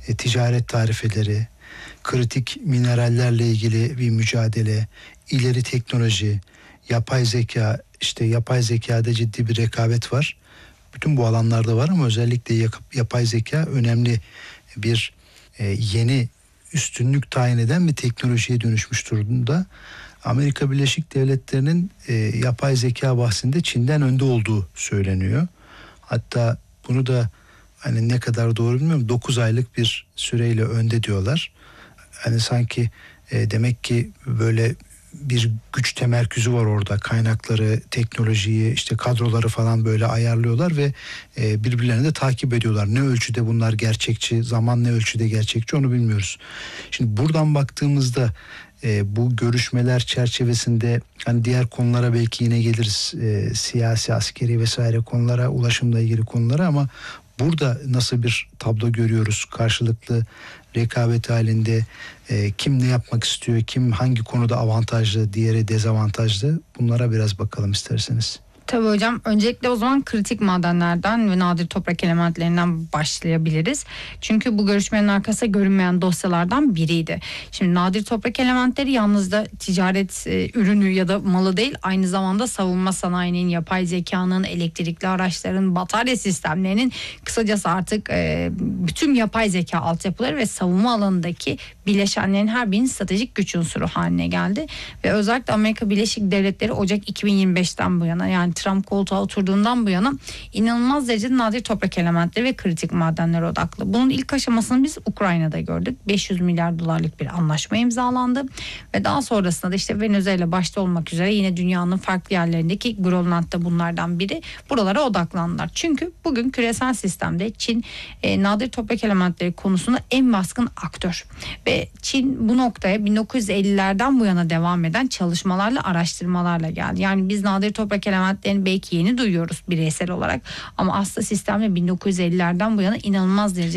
ticaret tarifeleri, kritik minerallerle ilgili bir mücadele, ileri teknoloji, yapay zeka, işte yapay zekada ciddi bir rekabet var. Bütün bu alanlarda var ama özellikle yapay zeka önemli bir yeni üstünlük tayin eden bir teknolojiye dönüşmüş durumda. Amerika Birleşik Devletleri'nin yapay zeka bahsinde Çin'den önde olduğu söyleniyor. Hatta bunu da hani ne kadar doğru bilmiyorum, 9 aylık bir süreyle önde diyorlar. Hani sanki demek ki böyle bir güç temerküzü var orada. Kaynakları, teknolojiyi, işte kadroları falan böyle ayarlıyorlar ve birbirlerini de takip ediyorlar. Ne ölçüde bunlar gerçekçi, zaman ne ölçüde gerçekçi onu bilmiyoruz. Şimdi buradan baktığımızda bu görüşmeler çerçevesinde hani diğer konulara belki yine geliriz. Siyasi, askeri vesaire konulara, ulaşımla ilgili konulara, ama burada nasıl bir tablo görüyoruz? Karşılıklı rekabet halinde kim ne yapmak istiyor, kim hangi konuda avantajlı, diğeri dezavantajlı? Bunlara biraz bakalım isterseniz. Tabii hocam, öncelikle o zaman kritik madenlerden ve nadir toprak elementlerinden başlayabiliriz. Çünkü bu görüşmenin arkasında görünmeyen dosyalardan biriydi. Şimdi nadir toprak elementleri yalnız da ticaret ürünü ya da malı değil, aynı zamanda savunma sanayinin, yapay zekanın, elektrikli araçların, batarya sistemlerinin, kısacası artık bütün yapay zeka altyapıları ve savunma alanındaki bileşenlerin her birinin stratejik güç unsuru haline geldi. Ve özellikle Amerika Birleşik Devletleri Ocak 2025'ten bu yana, yani Trump koltuğa oturduğundan bu yana inanılmaz derecede nadir toprak elementleri ve kritik madenlere odaklı. Bunun ilk aşamasını biz Ukrayna'da gördük. 500 milyar dolarlık bir anlaşma imzalandı ve daha sonrasında da işte Venezuela başta olmak üzere yine dünyanın farklı yerlerindeki, Grönland'da bunlardan biri, buralara odaklandılar. Çünkü bugün küresel sistemde Çin nadir toprak elementleri konusunda en baskın aktör ve Çin bu noktaya 1950'lerden bu yana devam eden çalışmalarla, araştırmalarla geldi. Yani biz nadir toprak elementlerini belki yeni duyuyoruz bireysel olarak ama aslında sistemde 1950'lerden bu yana inanılmaz derecede